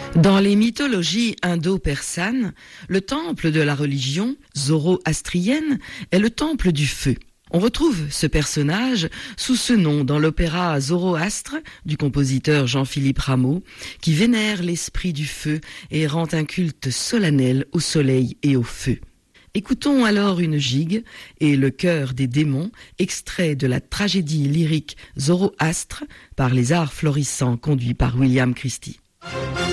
Dans les mythologies indo-persanes, le temple de la religion zoroastrienne est le temple du feu. On retrouve ce personnage sous ce nom dans l'opéra Zoroastre du compositeur Jean-Philippe Rameau, qui vénère l'esprit du feu et rend un culte solennel au soleil et au feu. Écoutons alors une gigue et le chœur des démons, extrait de la tragédie lyrique Zoroastre par les arts florissants conduits par William Christie.